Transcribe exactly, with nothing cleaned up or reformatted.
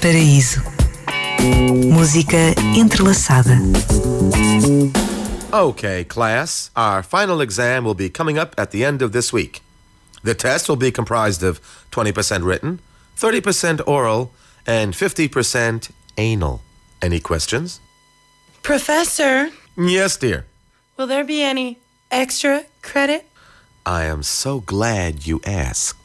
Paraíso. Música entrelaçada. Okay, class, our final exam will be coming up at the end of this week. The test will be comprised of twenty percent written, thirty percent oral, and fifty percent anal. Any questions? Professor, Yes, dear. will there be any extra credit? I am so glad you asked.